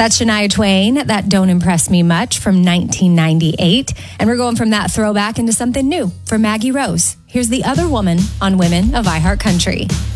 That's Shania Twain, That Don't Impress Me Much from 1998. And we're going from that throwback into something new for Maggie Rose. Here's the other woman on Women of iHeart Country.